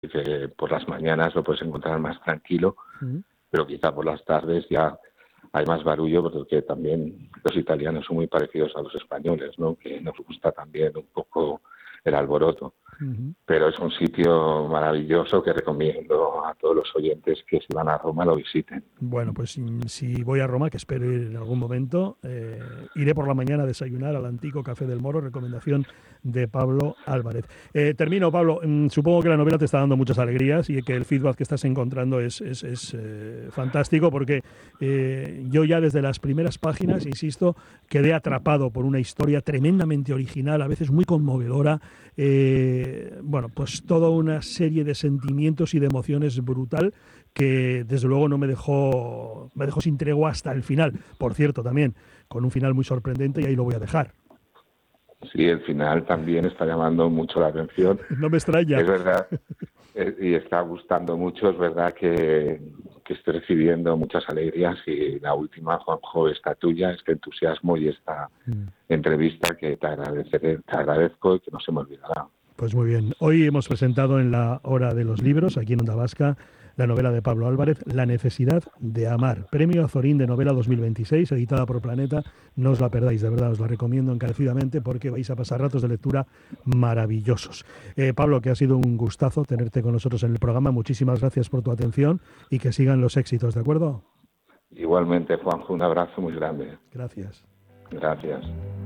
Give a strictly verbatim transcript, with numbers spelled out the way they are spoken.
que por las mañanas lo puedes encontrar más tranquilo, Uh-huh. pero quizá por las tardes ya hay más barullo, porque también los italianos son muy parecidos a los españoles, ¿no? Que nos gusta también un poco el alboroto. Uh-huh. Pero es un sitio maravilloso que recomiendo a todos los oyentes que si van a Roma lo visiten. Bueno, pues si voy a Roma, que espero ir en algún momento, eh, iré por la mañana a desayunar al antiguo Café del Moro, recomendación de Pablo Álvarez. Eh, termino, Pablo. Mm, supongo que la novela te está dando muchas alegrías y que el feedback que estás encontrando es, es, es eh, fantástico, porque eh, yo ya desde las primeras páginas, insisto, quedé atrapado por una historia tremendamente original, a veces muy conmovedora. Eh, bueno, pues toda una serie de sentimientos y de emociones brutal que desde luego no me dejó me dejó sin tregua hasta el final. Por cierto, también con un final muy sorprendente, y ahí lo voy a dejar. Sí, el final también está llamando mucho la atención. No me extraña. Es verdad, eh, y está gustando mucho. Es verdad que, que estoy recibiendo muchas alegrías, y la última, Juanjo, esta tuya, este entusiasmo y esta mm. entrevista que te agradeceré, te agradezco y que no se me olvidará. Pues muy bien. Hoy hemos presentado en la Hora de los Libros, aquí en Onda Vasca, la novela de Pablo Álvarez, La necesidad de amar. Premio Azorín de novela dos mil veintiséis, editada por Planeta. No os la perdáis, de verdad, os la recomiendo encarecidamente, porque vais a pasar ratos de lectura maravillosos. Eh, Pablo, que ha sido un gustazo tenerte con nosotros en el programa. Muchísimas gracias por tu atención y que sigan los éxitos, ¿de acuerdo? Igualmente, Juanjo, un abrazo muy grande. Gracias. Gracias.